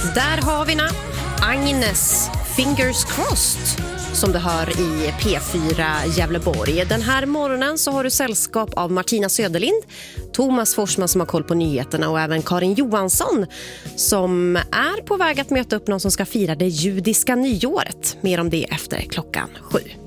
Där har vi Agnes, Fingers Crossed, som du hör i P4 Gävleborg. Den här morgonen så har du sällskap av Martina Söderlind, Thomas Forsman som har koll på nyheterna och även Karin Johansson som är på väg att möta upp någon som ska fira det judiska nyåret. Mer om det efter 7:00.